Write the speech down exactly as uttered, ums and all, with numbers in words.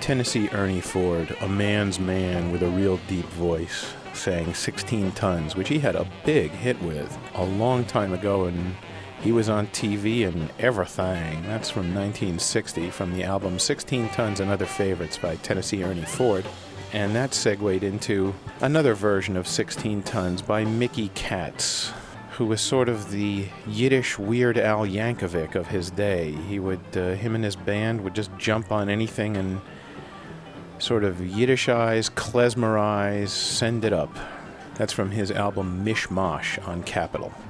Tennessee Ernie Ford, a man's man with a real deep voice, sang sixteen tons, which he had a big hit with a long time ago, and he was on T V and everything. That's from nineteen sixty, from the album sixteen tons and Other Favorites by Tennessee Ernie Ford. And that segued into another version of sixteen tons by Mickey Katz, who was sort of the Yiddish Weird Al Yankovic of his day. He would, uh, him and his band would just jump on anything and sort of Yiddishize, klezmerize, send it up. That's from his album Mishmash on Capitol.